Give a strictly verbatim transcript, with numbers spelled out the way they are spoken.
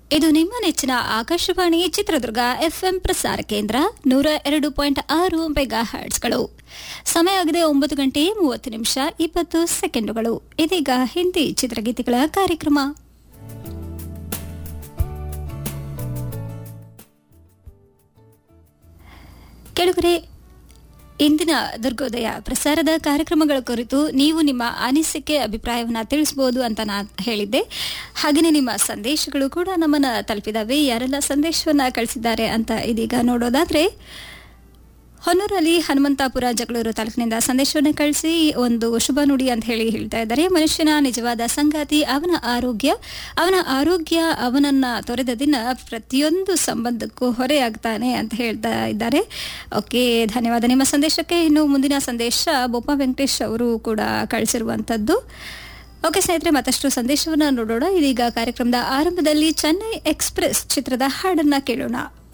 ಇದು ನಿಮ್ಮ ನೆಚ್ಚಿನ ಆಕಾಶವಾಣಿ ಚಿತ್ರದುರ್ಗ ಎಫ್ಎಂ ಪ್ರಸಾರ ಕೇಂದ್ರ ನೂರ ಎರಡು ಪಾಯಿಂಟ್ ಆರು ಮೆಗಾ ಹರ್ಟ್ಸ್ಗಳು. ಸಮಯ ಆಗಿದೆ ಒಂಬತ್ತು ಗಂಟೆ ಮೂವತ್ತು ನಿಮಿಷ ಇಪ್ಪತ್ತು ಸೆಕೆಂಡುಗಳು. ಇದೀಗ ಹಿಂದಿ ಚಿತ್ರಗೀತೆಗಳ ಕಾರ್ಯಕ್ರಮ. ಕೆಳಗಡೆ ಇಂದಿನ ದುರ್ಗೋದಯ ಪ್ರಸಾರದ ಕಾರ್ಯಕ್ರಮಗಳ ಕುರಿತು ನೀವು ನಿಮ್ಮ ಅನಿಸಿಕೆ ಅಭಿಪ್ರಾಯವನ್ನು ತಿಳಿಸಬಹುದು ಅಂತ ನಾನು ಹೇಳಿದ್ದೆ. ಹಾಗೆಯೇ ನಿಮ್ಮ ಸಂದೇಶಗಳು ಕೂಡ ನಮ್ಮನ್ನು ತಲುಪಿದಾವೆ. ಯಾರೆಲ್ಲ ಸಂದೇಶವನ್ನು ಕಳಿಸಿದ್ದಾರೆ ಅಂತ ಇದೀಗ ನೋಡೋದಾದ್ರೆ, ಹೊನ್ನೂರಲ್ಲಿ ಹನುಮಂತಾಪುರ ಜಗಳೂರು ತಾಲೂಕಿನಿಂದ ಸಂದೇಶವನ್ನು ಕಳಿಸಿ ಒಂದು ಶುಭ ನುಡಿ ಅಂತ ಹೇಳಿ ಹೇಳ್ತಾ ಇದ್ದಾರೆ. ಮನುಷ್ಯನ ನಿಜವಾದ ಸಂಗಾತಿ ಅವನ ಆರೋಗ್ಯ. ಅವನ ಆರೋಗ್ಯ ಅವನನ್ನ ತೊರೆದ ದಿನ ಪ್ರತಿಯೊಂದು ಸಂಬಂಧಕ್ಕೂ ಹೊರೆಯಾಗ್ತಾನೆ ಅಂತ ಹೇಳ್ತಾ ಇದ್ದಾರೆ. ಓಕೆ, ಧನ್ಯವಾದ ನಿಮ್ಮ ಸಂದೇಶಕ್ಕೆ. ಇನ್ನು ಮುಂದಿನ ಸಂದೇಶ ಬೋಪ ವೆಂಕಟೇಶ್ ಅವರು ಕೂಡ ಕಳಿಸಿರುವಂಥದ್ದು. ಓಕೆ ಸ್ನೇಹಿತರೆ, ಮತ್ತಷ್ಟು ಸಂದೇಶವನ್ನು ನೋಡೋಣ. ಇದೀಗ ಕಾರ್ಯಕ್ರಮದ ಆರಂಭದಲ್ಲಿ ಚೆನ್ನೈ ಎಕ್ಸ್ಪ್ರೆಸ್ ಚಿತ್ರದ ಹಾಡನ್ನ ಕೇಳೋಣ.